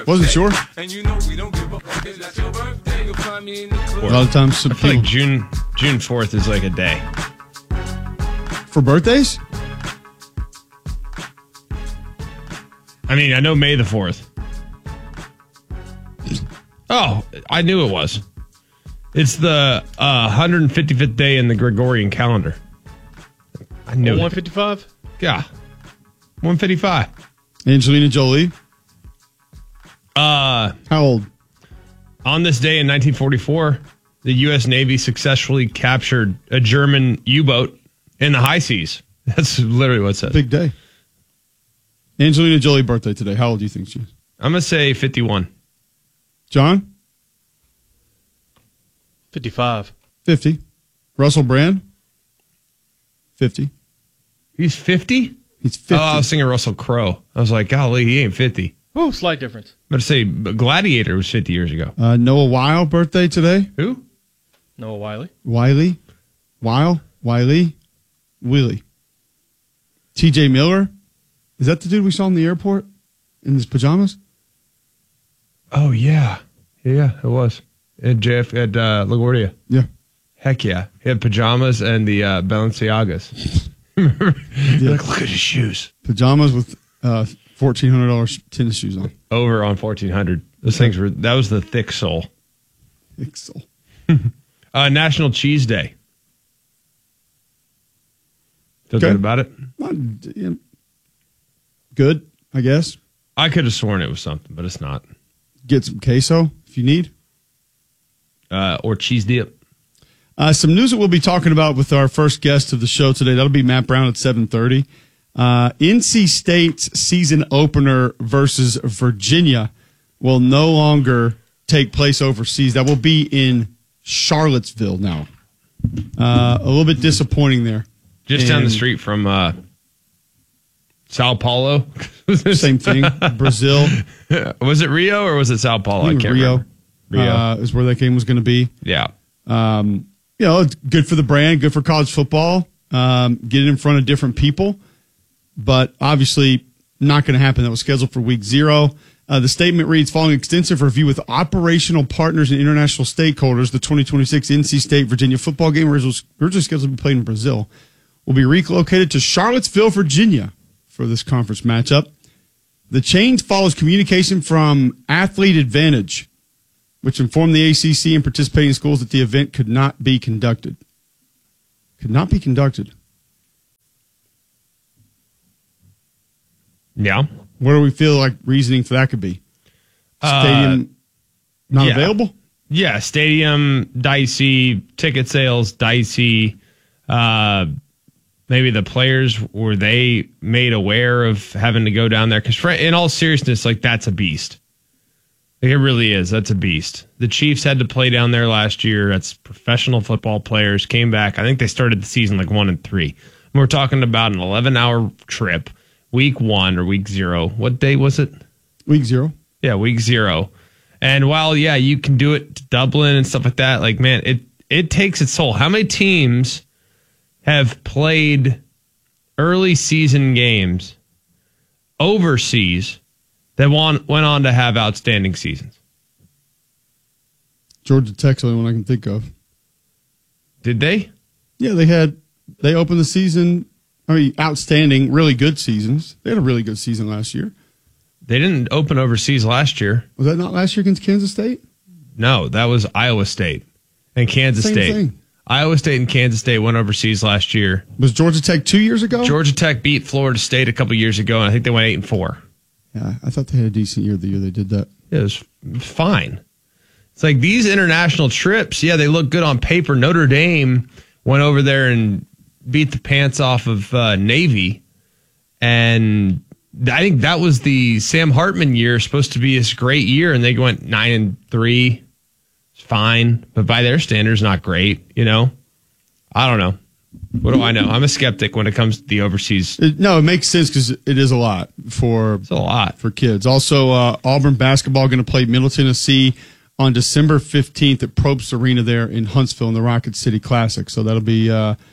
Wasn't sure. A lot of times, I feel like June 4th is like a day. For birthdays? I mean, I know May the 4th. Oh, I knew it was. It's the 155th day in the Gregorian calendar. I knew 155? Yeah. 155. Angelina Jolie. How old? On this day in 1944, the U.S. Navy successfully captured a German U-boat in the high seas. That's literally what it says. Big day. Angelina Jolie birthday today. How old do you think she is? I'm going to say 51. John? 55. 50. Russell Brand? 50. He's 50? He's 50. Oh, I was thinking Russell Crowe. I was like, golly, he ain't 50. Oh, slight difference. I'm going to say Gladiator was 50 years ago. Noah Weil birthday today. Who? Noah Wiley. Wiley. Wiley. Willie. TJ Miller. Is that the dude we saw in the airport in his pajamas? Oh, yeah. Yeah, it was. At LaGuardia. Yeah. Heck yeah. He had pajamas and the Balenciagas. Yeah. Look at his shoes. Pajamas with $1,400 tennis shoes on. Over on 1,400. Those things were, that was the thick sole. Thick sole. National Cheese Day. Feel good about it? Good, I guess. I could have sworn it was something, but it's not. Get some queso if you need. Or cheese dip. Some news that we'll be talking about with our first guest of the show today. That'll be Matt Brown at 7:30. NC State's season opener versus Virginia will no longer take place overseas. That will be in Charlottesville now. A little bit disappointing there. Just down the street from Sao Paulo. Same thing. Brazil. Was it Rio or was it Sao Paulo? I can't Rio. remember. Is where that game was going to be. Yeah. It's good for the brand, good for college football. Get it in front of different people. But obviously not going to happen. That was scheduled for week 0. The statement reads, following extensive review with operational partners and international stakeholders, the 2026 NC State-Virginia football game, originally scheduled to be played in Brazil, will be relocated to Charlottesville, Virginia for this conference matchup. The change follows communication from Athlete Advantage, which informed the ACC and participating schools that the event could not be conducted. Could not be conducted. Yeah. What do we feel like reasoning for that could be? Stadium not available? Yeah, stadium, dicey, ticket sales, dicey. Maybe the players, were they made aware of having to go down there? Because in all seriousness, like, that's a beast. Like, it really is. That's a beast. The Chiefs had to play down there last year. That's professional football players. Came back. I think they started the season like 1-3. And we're talking about an 11-hour trip. Week 1 or week 0. What day was it? Week 0. Yeah, week 0. And while, yeah, you can do it to Dublin and stuff like that, like, man, it takes its toll. How many teams have played early season games overseas that went on to have outstanding seasons? Georgia Tech's the only one I can think of. Did they? Yeah, they opened the season, outstanding, really good seasons. They had a really good season last year. They didn't open overseas last year. Was that not last year against Kansas State? No, that was Iowa State and Kansas State. Thing. Iowa State and Kansas State went overseas last year. Was Georgia Tech 2 years ago? Georgia Tech beat Florida State a couple years ago, and I think they went 8-4. Yeah, I thought they had a decent year the year they did that. It was fine. It's like these international trips, yeah, they look good on paper. Notre Dame went over there and beat the pants off of Navy, and I think that was the Sam Hartman year, supposed to be this great year, and they went 9-3. It's fine, but by their standards, not great. You know, I don't know. What do I know? I'm a skeptic when it comes to the overseas. It makes sense because it is a lot for kids. Also, Auburn basketball going to play Middle Tennessee on December 15th at Probst Arena there in Huntsville in the Rocket City Classic. So that'll be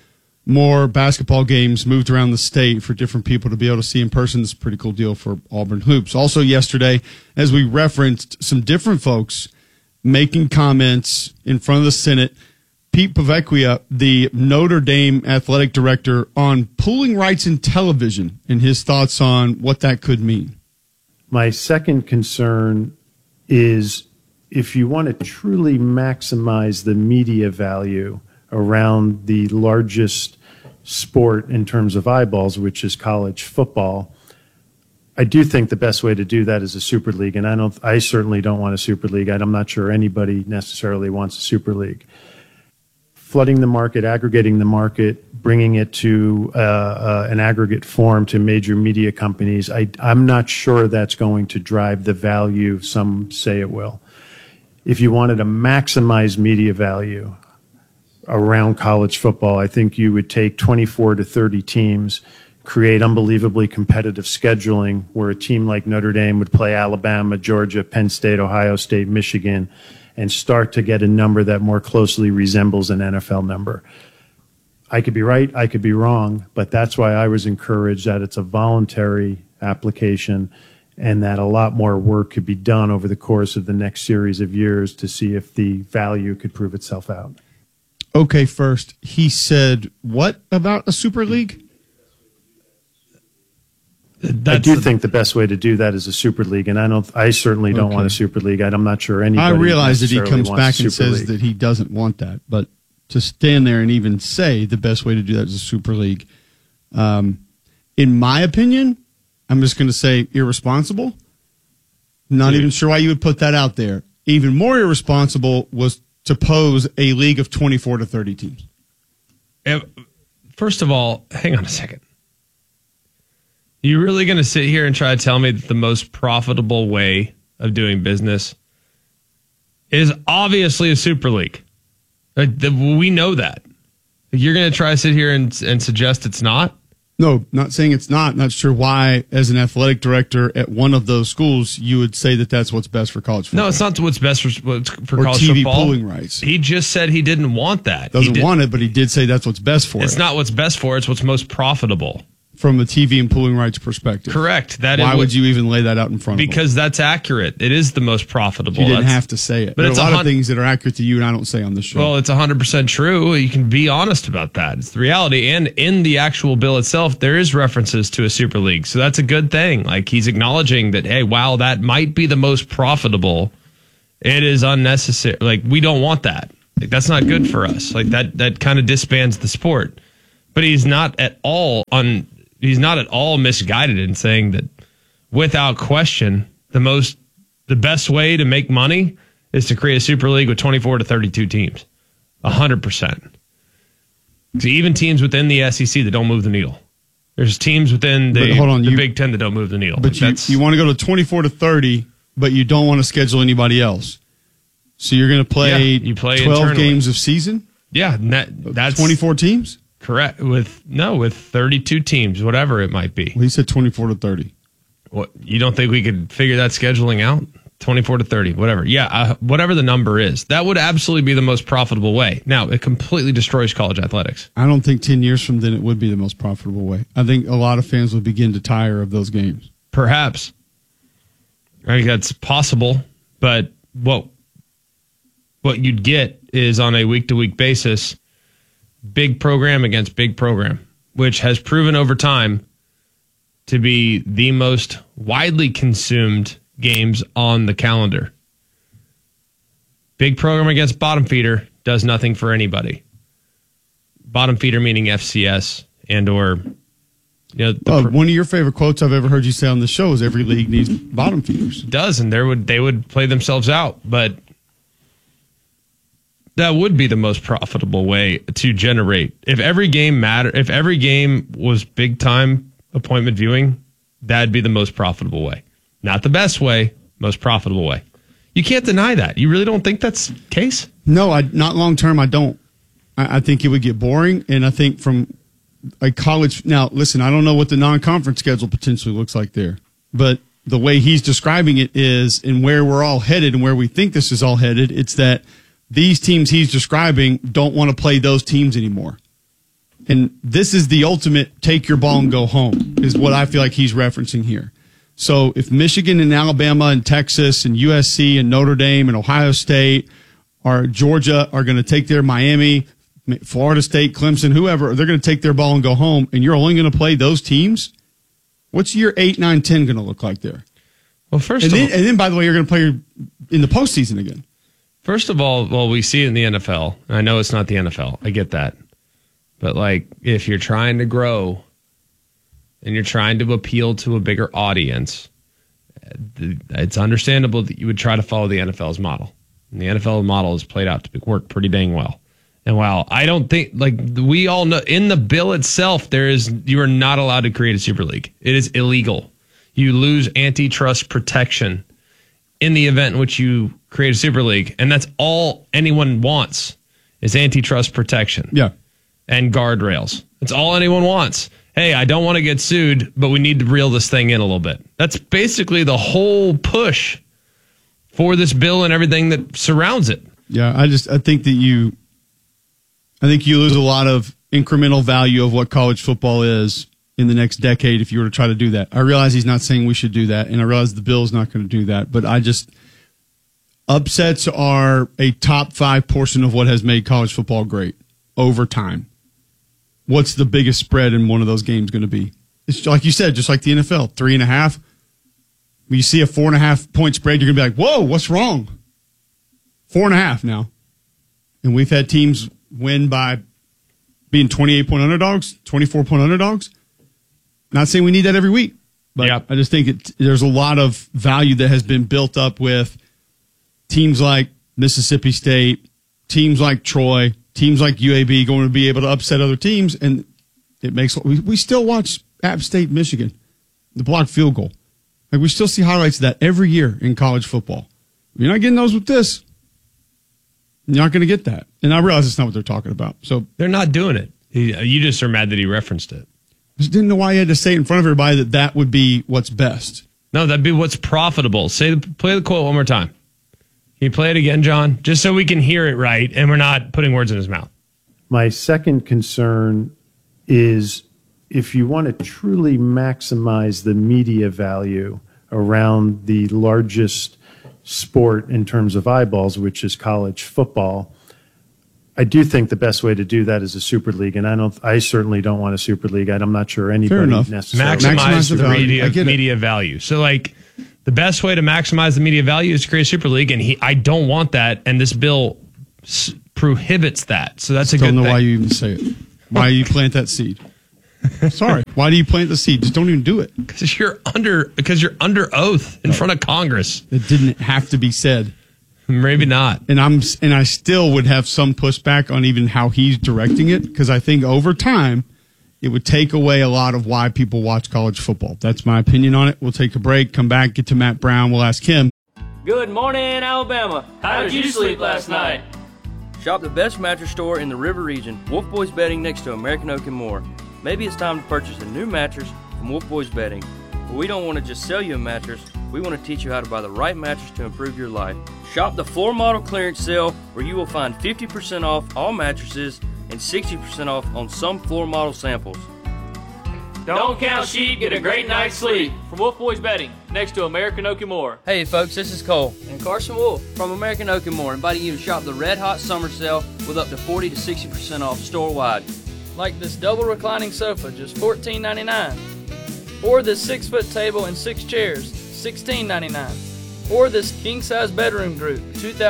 more basketball games moved around the state for different people to be able to see in person. It's a pretty cool deal for Auburn Hoops. Also yesterday, as we referenced, some different folks making comments in front of the Senate. Pete Pavecchia, the Notre Dame athletic director, on pooling rights in television and his thoughts on what that could mean. My second concern is if you want to truly maximize the media value around the largest sport in terms of eyeballs, which is college football, I do think the best way to do that is a super league, and I certainly don't want a super league. I'm not sure anybody necessarily wants a super league. Flooding the market, aggregating the market, bringing it to an aggregate form to major media companies, I'm not sure that's going to drive the value some say it will. If you wanted to maximize media value around college football, I think you would take 24 to 30 teams, create unbelievably competitive scheduling where a team like Notre Dame would play Alabama, Georgia, Penn State, Ohio State, Michigan, and start to get a number that more closely resembles an NFL number. I could be right, I could be wrong, but that's why I was encouraged that it's a voluntary application and that a lot more work could be done over the course of the next series of years to see if the value could prove itself out. Okay, first, he said what about a super league? I do think the best way to do that is a super league, and I certainly don't want a super league. I'm not sure anybody. I realize that he comes wants back a and super says league. that he doesn't want that, but to stand there and even say the best way to do that is a super league, in my opinion, I'm just going to say irresponsible. Not even sure why you would put that out there. Even more irresponsible was to pose a league of 24 to 30 teams. First of all, hang on a second. You really going to sit here and try to tell me that the most profitable way of doing business is obviously a super league? We know that. You're going to try to sit here and suggest it's not? No, not saying it's not. Not sure why, as an athletic director at one of those schools, you would say that that's what's best for college football. No, it's not what's best for or college TV football. pooling rights. He just said he didn't want that. Doesn't want it, but he did say that's what's best for it. It's not what's best for it. It's what's most profitable. From a TV and pooling rights perspective. Correct. Why would you even lay that out in front of him? Because that's accurate. It is the most profitable. You didn't have to say it. But there are it's a lot of things that are accurate to you and I don't say on this show. Well, it's 100% true. You can be honest about that. It's the reality. And in the actual bill itself, there is references to a super league. So that's a good thing. Like, he's acknowledging that, hey, while that might be the most profitable, it is unnecessary. Like, we don't want that. Like, that's not good for us. Like, that kind of disbands the sport. But he's not at all misguided in saying that, without question, the best way to make money is to create a super league with 24 to 32 teams. 100%. So even teams within the SEC that don't move the needle. There's teams within the Big Ten that don't move the needle. But you want to go to 24 to 30, but you don't want to schedule anybody else. So you're going to play 12 internally. games of season? Yeah, that's 24 teams? Correct. With 32 teams, whatever it might be. Well, he said 24 to 30. What, you don't think we could figure that scheduling out? 24 to 30, whatever. Yeah, whatever the number is. That would absolutely be the most profitable way. Now, it completely destroys college athletics. I don't think 10 years from then it would be the most profitable way. I think a lot of fans would begin to tire of those games. Perhaps. I think that's possible, but what you'd get is on a week-to-week basis, big program against big program, which has proven over time to be the most widely consumed games on the calendar. Big program against bottom feeder does nothing for anybody. Bottom feeder meaning FCS and or one of your favorite quotes I've ever heard you say on the show is every league needs bottom feeders. Does, and they would play themselves out, but that would be the most profitable way to generate. If every game was big time appointment viewing, that'd be the most profitable way. Not the best way, most profitable way. You can't deny that. You really don't think that's the case? No, not long term. I don't. I think it would get boring, and I think from a college. Now, listen, I don't know what the non-conference schedule potentially looks like there, but the way he's describing it is, and where we're all headed, and where we think this is all headed, it's that these teams he's describing don't want to play those teams anymore. And this is the ultimate take your ball and go home is what I feel like he's referencing here. So if Michigan and Alabama and Texas and USC and Notre Dame and Ohio State or Georgia are going to take their Miami, Florida State, Clemson, whoever, they're going to take their ball and go home, and you're only going to play those teams, what's your 8, 9, 10 going to look like there? Well, and then, by the way, you're going to play in the postseason again. First of all, well, we see it in the NFL. I know it's not the NFL. I get that. But, like, if you're trying to grow and you're trying to appeal to a bigger audience, it's understandable that you would try to follow the NFL's model. And the NFL model has played out to work pretty dang well. And while I don't think, like, we all know, in the bill itself, you are not allowed to create a Super League. It is illegal. You lose antitrust protection in the event in which you create a Super League. And that's all anyone wants is antitrust protection. Yeah. And guardrails. That's all anyone wants. Hey, I don't want to get sued, but we need to reel this thing in a little bit. That's basically the whole push for this bill and everything that surrounds it. Yeah, I think you lose a lot of incremental value of what college football is in the next decade if you were to try to do that. I realize he's not saying we should do that, and I realize the bill is not going to do that, but upsets are a top 5 portion of what has made college football great over time. What's the biggest spread in one of those games going to be? It's like you said, just like the NFL, 3.5. When you see a 4.5 point spread, you're going to be like, whoa, what's wrong? 4.5 now. And we've had teams win by being 28-point underdogs, 24-point underdogs. Not saying we need that every week, but yep. I just think there's a lot of value that has been built up with teams like Mississippi State, teams like Troy, teams like UAB going to be able to upset other teams, and it makes we still watch App State, Michigan, the blocked field goal. Like we still see highlights of that every year in college football. You're not getting those with this. You're not going to get that. And I realize it's not what they're talking about. So they're not doing it. You just are mad that he referenced it. I just didn't know why he had to say it in front of everybody that would be what's best. No, that'd be what's profitable. Play the quote one more time. Can you play it again, John? Just so we can hear it right and we're not putting words in his mouth. My second concern is if you want to truly maximize the media value around the largest sport in terms of eyeballs, which is college football, I do think the best way to do that is a Super League, and I certainly don't want a Super League. I'm not sure anybody necessarily. Maximize the media value. So, like, the best way to maximize the media value is to create a Super League, and I don't want that, and this bill prohibits that. So that's a good thing. Don't know why you even say it. Why you plant that seed? Sorry. Why do you plant the seed? Just don't even do it. Because you're under oath in front of Congress. It didn't have to be said. Maybe not. And I still would have some pushback on even how he's directing it, because I think over time it would take away a lot of why people watch college football. That's my opinion on it. We'll take a break, come back, get to Matt Brown. We'll ask him. Good morning, Alabama. How did you sleep last night? Shop the best mattress store in the River region, Wolf Boys Bedding, next to American Oak and more. Maybe it's time to purchase a new mattress from Wolf Boys Bedding. But we don't want to just sell you a mattress. We want to teach you how to buy the right mattress to improve your life. Shop the floor model clearance sale, where you will find 50% off all mattresses and 60% off on some floor model samples. Don't count sheep, get a great night's sleep. From Wolf Boys Bedding, next to American Oak and More. Hey folks, this is Cole and Carson Wolf from American Oak and More, inviting you to shop the Red Hot Summer Sale with up to 40 to 60% off store-wide. Like this double reclining sofa, just $14.99. Or this 6-foot table and 6 chairs, $16.99. Or this king-size bedroom group,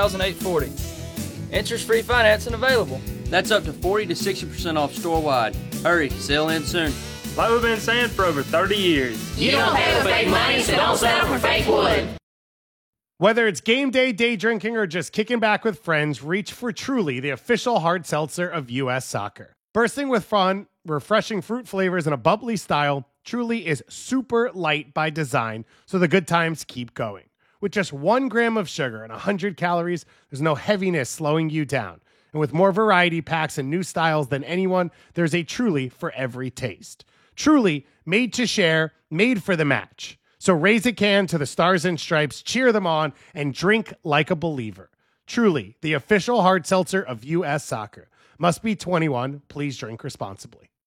$2,840. Interest-free financing available. That's up to 40 to 60% off store-wide. Hurry, sale ends soon. Like we've been saying for over 30 years. You don't pay with fake money, so don't settle for fake wood. Whether it's game day, day drinking, or just kicking back with friends, reach for Truly, the official hard seltzer of U.S. Soccer. Bursting with fun, refreshing fruit flavors, and a bubbly style, Truly is super light by design, so the good times keep going. With just 1 gram of sugar and 100 calories, there's no heaviness slowing you down. And with more variety packs and new styles than anyone, there's a Truly for every taste. Truly, made to share, made for the match. So raise a can to the Stars and Stripes, cheer them on, and drink like a believer. Truly, the official hard seltzer of U.S. Soccer. Must be 21. Please drink responsibly.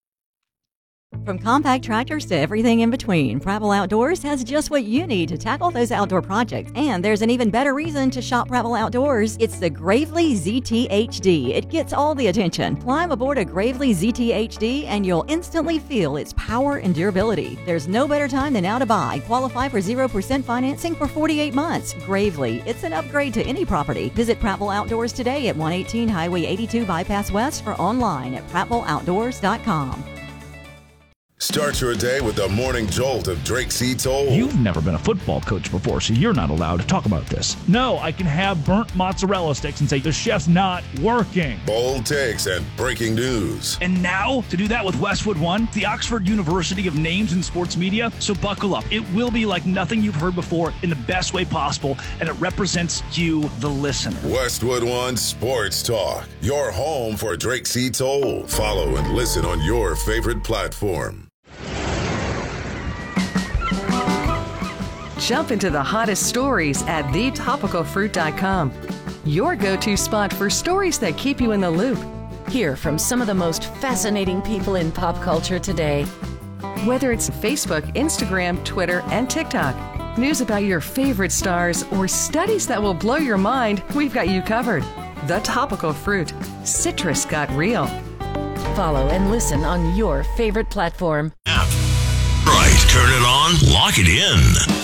From compact tractors to everything in between, Prattville Outdoors has just what you need to tackle those outdoor projects. And there's an even better reason to shop Prattville Outdoors. It's the Gravely ZT-HD. It gets all the attention. Climb aboard a Gravely ZT-HD and you'll instantly feel its power and durability. There's no better time than now to buy. Qualify for 0% financing for 48 months. Gravely, it's an upgrade to any property. Visit Prattville Outdoors today at 118 Highway 82 Bypass West or online at prattvilleoutdoors.com. Start your day with the morning jolt of Drake C. Toll. You've never been a football coach before, so you're not allowed to talk about this. No, I can have burnt mozzarella sticks and say the chef's not working. Bold takes and breaking news. And now, to do that with Westwood One, the Oxford University of names in sports media. So buckle up. It will be like nothing you've heard before in the best way possible, and it represents you, the listener. Westwood One Sports Talk, your home for Drake C. Toll. Follow and listen on your favorite platform. Jump into the hottest stories at thetopicalfruit.com. Your go-to spot for stories that keep you in the loop. Hear from some of the most fascinating people in pop culture today. Whether it's Facebook, Instagram, Twitter, and TikTok, news about your favorite stars, or studies that will blow your mind, we've got you covered. The Topical Fruit. Citrus got real. Follow and listen on your favorite platform. Right, turn it on, lock it in.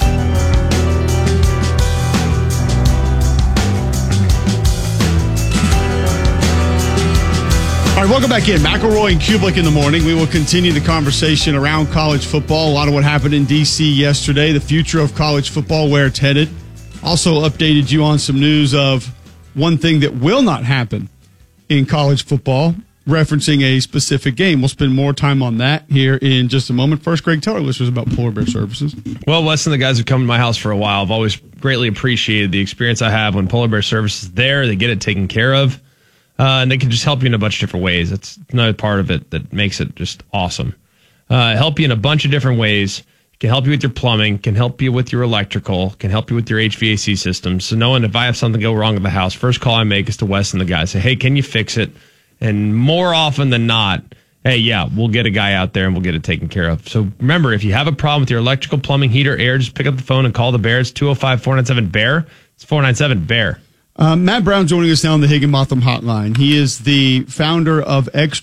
All right, welcome back in. McElroy and Kublik in the morning. We will continue the conversation around college football. A lot of what happened in D.C. yesterday, the future of college football, where it's headed. Also updated you on some news of one thing that will not happen in college football, referencing a specific game. We'll spend more time on that here in just a moment. First, Greg, tell our listeners about Polar Bear Services. Well, Wes and the guys have come to my house for a while. I've always greatly appreciated the experience I have when Polar Bear Services is there. They get it taken care of. And they can just help you in a bunch of different ways. That's another part of it that makes it just awesome. Help you in a bunch of different ways. Can help you with your plumbing, can help you with your electrical, can help you with your HVAC systems. So knowing if I have something go wrong at the house, first call I make is to Wes and the guys. Say, hey, can you fix it? And more often than not, hey, yeah, we'll get a guy out there and we'll get it taken care of. So remember, if you have a problem with your electrical, plumbing, heater, air, just pick up the phone and call the Bear. It's 205-497-BEAR. It's 497-BEAR. Matt Brown joining us now on the Higginbotham Hotline. He is the founder of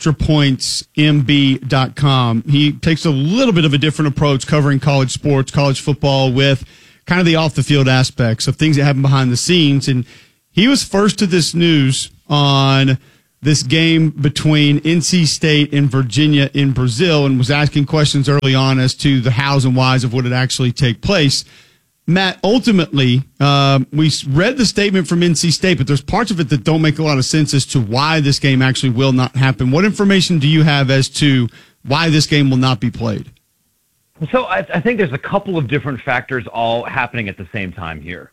ExtraPointsMB.com. He takes a little bit of a different approach covering college sports, college football, with kind of the off-the-field aspects of things that happen behind the scenes. And he was first to this news on this game between NC State and Virginia in Brazil and was asking questions early on as to the hows and whys of what had actually take place. Matt, ultimately, we read the statement from NC State, but there's parts of it that don't make a lot of sense as to why this game actually will not happen. What information do you have as to why this game will not be played? So I think there's a couple of different factors all happening at the same time here.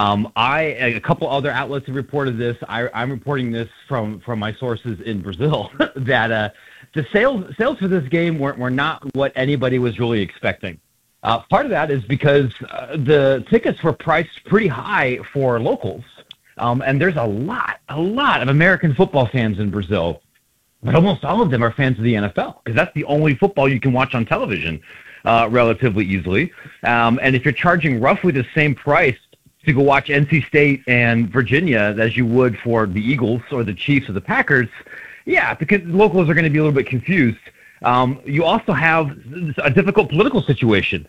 A couple other outlets have reported this. I'm reporting this from my sources in Brazil that the sales for this game were not what anybody was really expecting. Part of that is because the tickets were priced pretty high for locals, and there's a lot of American football fans in Brazil, but almost all of them are fans of the NFL because that's the only football you can watch on television relatively easily. And if you're charging roughly the same price to go watch NC State and Virginia as you would for the Eagles or the Chiefs or the Packers, yeah, because locals are going to be a little bit confused. You also have a difficult political situation.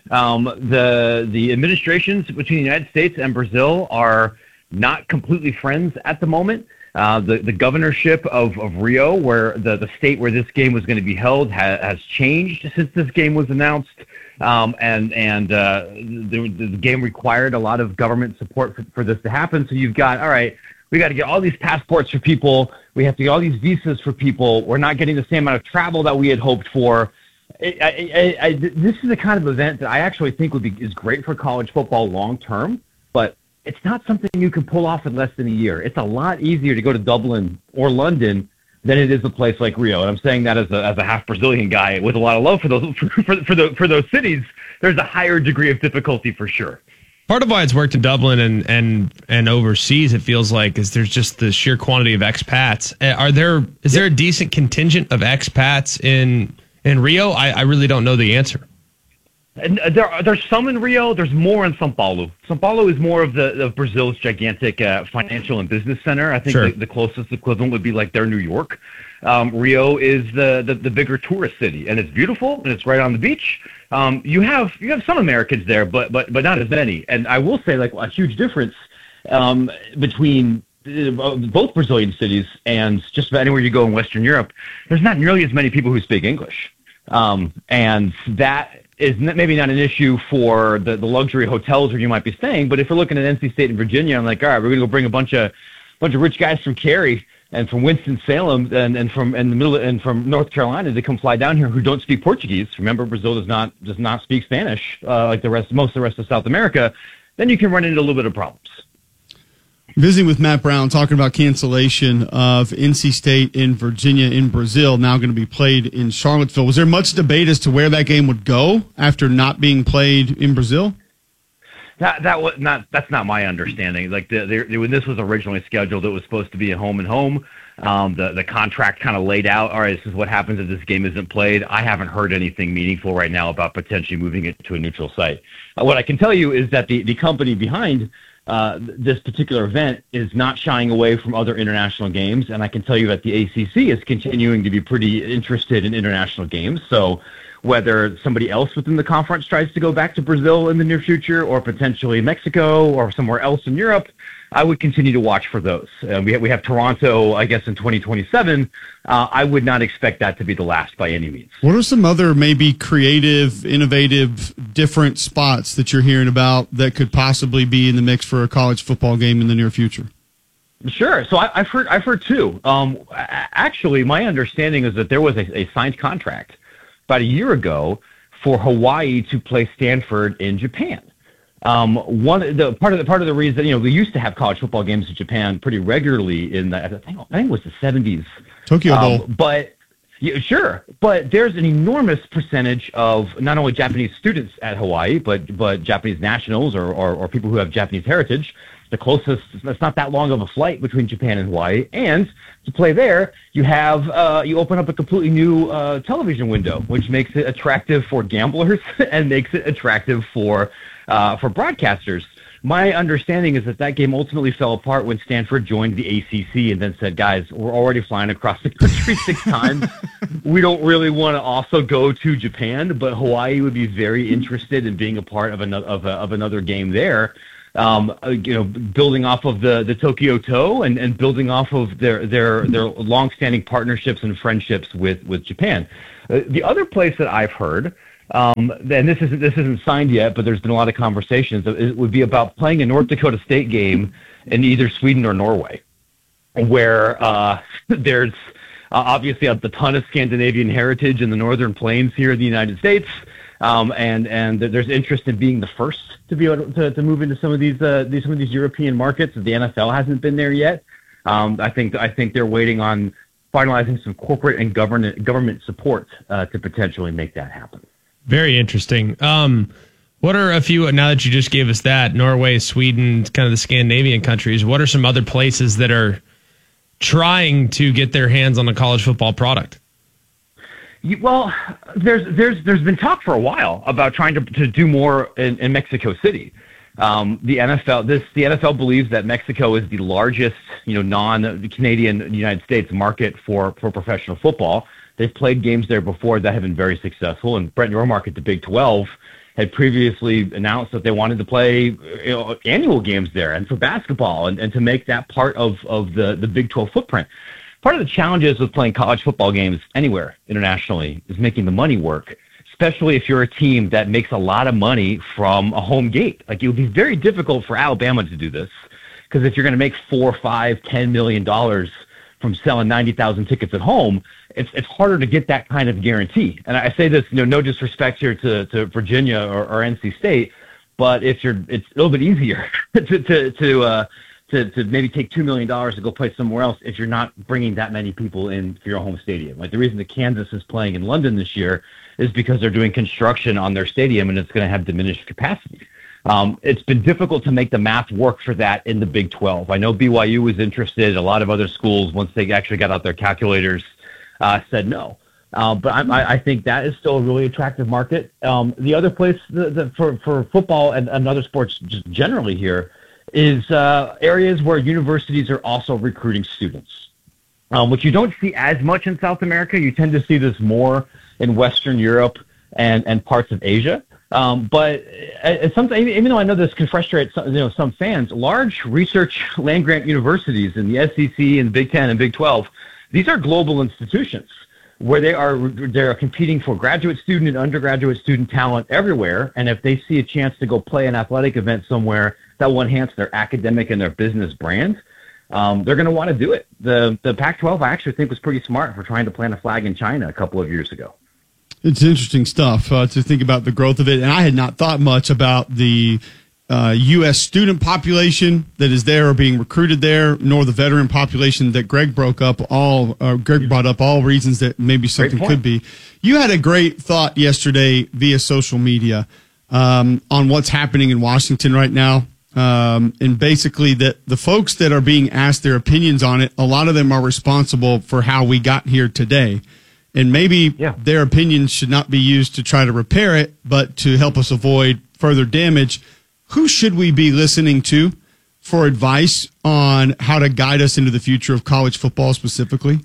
The administrations between the United States and Brazil are not completely friends at the moment. The governorship of Rio, where the state where this game was going to be held, has changed since this game was announced. The game required a lot of government support for this to happen. So you've got, all right, we got to get all these passports for people. We have to get all these visas for people. We're not getting the same amount of travel that we had hoped for. This is the kind of event that I actually think is great for college football long term, but it's not something you can pull off in less than a year. It's a lot easier to go to Dublin or London than it is a place like Rio. And I'm saying that as a half Brazilian guy with a lot of love for those cities. There's a higher degree of difficulty for sure. Part of why it's worked in Dublin and overseas, it feels like, is there's just the sheer quantity of expats. Is there a decent contingent of expats in In Rio, I really don't know the answer. And there's some in Rio. There's more in São Paulo. São Paulo is more of Brazil's gigantic financial and business center. I think the closest equivalent would be like their New York. Rio is the bigger tourist city, and it's beautiful, and it's right on the beach. You have some Americans there, but not as many. And I will say, like, a huge difference between both Brazilian cities and just about anywhere you go in Western Europe. There's not nearly as many people who speak English, and that is maybe not an issue for the luxury hotels where you might be staying. But if you're looking at NC State and Virginia, I'm like, all right, we're going to go bring a bunch of rich guys from Cary and from Winston-Salem and from North Carolina to come fly down here who don't speak Portuguese. Remember, Brazil does not speak Spanish like most of the rest of South America. Then you can run into a little bit of problems. Visiting with Matt Brown, talking about cancellation of NC State in Virginia in Brazil, now going to be played in Charlottesville. Was there much debate as to where that game would go after not being played in Brazil? That's not my understanding. Like when this was originally scheduled, it was supposed to be a home and home. The contract kind of laid out, all right, this is what happens if this game isn't played. I haven't heard anything meaningful right now about potentially moving it to a neutral site. What I can tell you is that the company behind this particular event is not shying away from other international games, and I can tell you that the ACC is continuing to be pretty interested in international games. So whether somebody else within the conference tries to go back to Brazil in the near future or potentially Mexico or somewhere else in Europe, I would continue to watch for those. We have Toronto, I guess, in 2027. I would not expect that to be the last by any means. What are some other maybe creative, innovative, different spots that you're hearing about that could possibly be in the mix for a college football game in the near future? Sure. So I've heard two. Actually, my understanding is that there was a signed contract about a year ago for Hawaii to play Stanford in Japan. Part of the reason, we used to have college football games in Japan pretty regularly in I think it was the 70s. Tokyo Bowl. But there's an enormous percentage of not only Japanese students at Hawaii, but Japanese nationals or people who have Japanese heritage. The closest, it's not that long of a flight between Japan and Hawaii. And to play there, you open up a completely new television window, which makes it attractive for gamblers and makes it attractive for broadcasters. My understanding is that game ultimately fell apart when Stanford joined the ACC and then said, guys, we're already flying across the country 6 times. We don't really want to also go to Japan, but Hawaii would be very interested in being a part of another game there. Building off of the Tokyo Toe and building off of their long-standing partnerships and friendships with Japan. The other place that I've heard, and this isn't signed yet, but there's been a lot of conversations, it would be about playing a North Dakota State game in either Sweden or Norway, where there's obviously a ton of Scandinavian heritage in the Northern Plains here in the United States. And there's interest in being the first to be able to move into some of these European markets. The NFL hasn't been there yet. I think they're waiting on finalizing some corporate and government support to potentially make that happen. Very interesting. What are a few, now that you just gave us that, Norway, Sweden, kind of the Scandinavian countries, what are some other places that are trying to get their hands on a college football product? Well, there's been talk for a while about trying to do more in Mexico City. The NFL believes that Mexico is the largest, non-Canadian United States market for professional football. They've played games there before that have been very successful, and Brent Yormark at the Big 12 had previously announced that they wanted to play annual games there and for basketball and to make that part of the Big 12 footprint. Part of the challenges with playing college football games anywhere internationally is making the money work, especially if you're a team that makes a lot of money from a home gate. Like, it would be very difficult for Alabama to do this, because if you're going to make $4, $5, $10 million from selling 90,000 tickets at home, it's harder to get that kind of guarantee. And I say this, no disrespect here to Virginia or NC State, but it's a little bit easier to maybe take $2 million to go play somewhere else if you're not bringing that many people in for your home stadium. Like, the reason that Kansas is playing in London this year is because they're doing construction on their stadium and it's going to have diminished capacity. It's been difficult to make the math work for that in the Big 12. I know BYU was interested. A lot of other schools, once they actually got out their calculators, said no. But I think that is still a really attractive market. The other place for football and other sports just generally here is areas where universities are also recruiting students, which you don't see as much in South America. You tend to see this more in Western Europe and parts of Asia. But even though I know this can frustrate some fans, large research land-grant universities in the SEC and Big Ten and Big 12, these are global institutions where they're competing for graduate student and undergraduate student talent everywhere. And if they see a chance to go play an athletic event somewhere that will enhance their academic and their business brand, they're going to want to do it. The Pac-12, I actually think, was pretty smart for trying to plant a flag in China a couple of years ago. It's interesting stuff to think about the growth of it. And I had not thought much about the U.S. student population that is there or being recruited there, nor the veteran population that Greg brought up all reasons that maybe something could be. You had a great thought yesterday via social media on what's happening in Washington right now. And basically that the folks that are being asked their opinions on it, a lot of them are responsible for how we got here today. And maybe their opinions should not be used to try to repair it, but to help us avoid further damage. Who should we be listening to for advice on how to guide us into the future of college football specifically?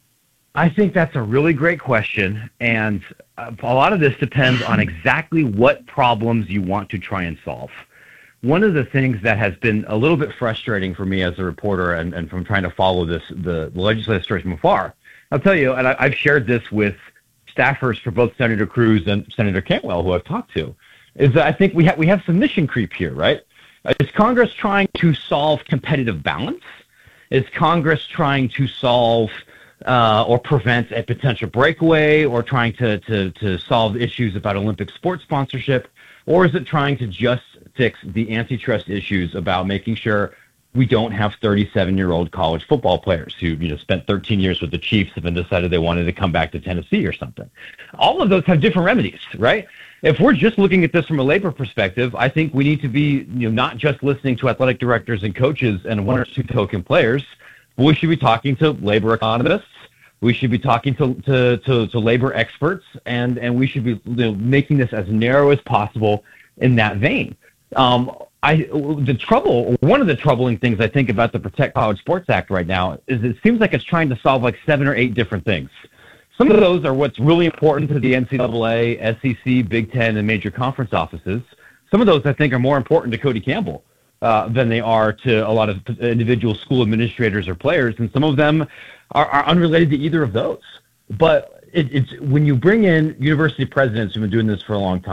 I think that's a really great question. And a lot of this depends on exactly what problems you want to try and solve. One of the things that has been a little bit frustrating for me as a reporter and from trying to follow the legislative stories from afar, I'll tell you, and I've shared this with staffers for both Senator Cruz and Senator Cantwell, who I've talked to, is that I think we have some mission creep here, right? Is Congress trying to solve competitive balance? Is Congress trying to solve or prevent a potential breakaway, or trying to solve issues about Olympic sports sponsorship? Or is it trying to just fix the antitrust issues about making sure we don't have 37-year-old college football players who spent 13 years with the Chiefs and then decided they wanted to come back to Tennessee or something? All of those have different remedies, right? If we're just looking at this from a labor perspective, I think we need to be not just listening to athletic directors and coaches and one or two token players, but we should be talking to labor economists. We should be talking to labor experts, and we should be making this as narrow as possible in that vein. One of the troubling things I think about the Protect College Sports Act right now is it seems like it's trying to solve like 7 or 8 different things. Some of those are what's really important to the NCAA, SEC, Big Ten, and major conference offices. Some of those I think are more important to Cody Campbell than they are to a lot of individual school administrators or players, and some of them are unrelated to either of those. But it's when you bring in university presidents who've been doing this for a long time,